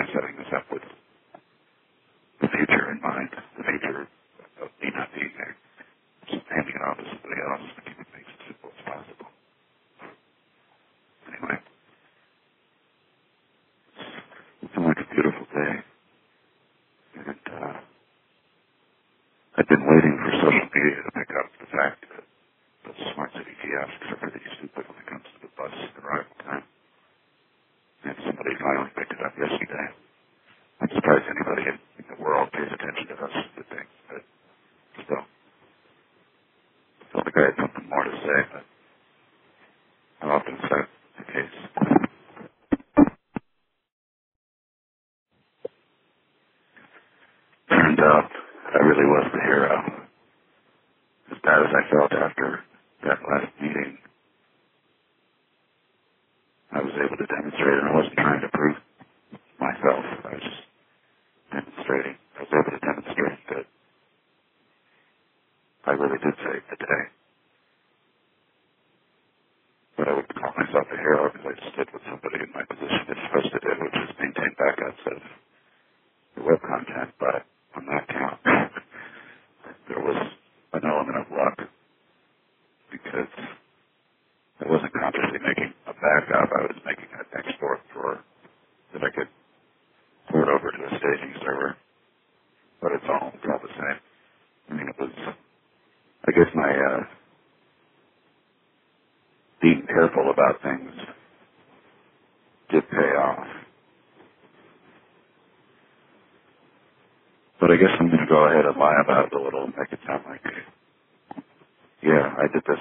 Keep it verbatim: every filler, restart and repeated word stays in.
I'm setting this up with the future in mind, the future of me not being there. Just handing it off to somebody else and keeping things as simple as possible. Anyway, it's been like a beautiful day. And uh, I've been waiting for social media to pick up the fact that the smart city kiosks are pretty stupid when it comes to the bus arrival time. And somebody finally picked it up yesterday. I'm surprised anybody in, in the world pays attention to those stupid things, but still. I felt like I had something more to say, but how often is that the case? Turned out I really was the hero. As bad as I felt after that last meeting, I was able to demonstrate, and I wasn't trying to prove myself. I was just demonstrating. I was able to demonstrate that I really did save the day. But I wouldn't call myself a hero because I just did what somebody in my position is supposed to do, which is maintain backups of the web content. But on that count, there was an element of luck because I wasn't consciously making a backup. I was making an export for that I could port over to a staging server. But it's all, it's all the same. I mean, it was, I guess my uh, being careful about things did pay off. But I guess I'm going to go ahead and lie about it a little and make it sound like, yeah, I did this